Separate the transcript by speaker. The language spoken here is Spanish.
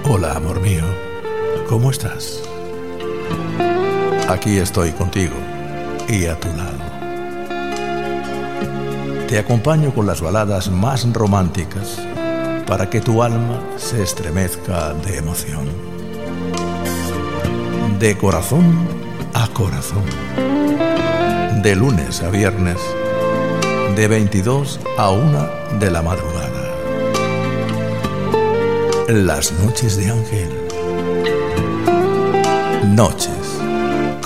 Speaker 1: Hola, amor mío. ¿Cómo estás? Aquí estoy contigo y a tu lado. Te acompaño con las baladas más románticas para que tu alma se estremezca de emoción. De corazón a corazón. De lunes a viernes, de 22 a 1 de la madrugada. Las noches de Ángel. Noches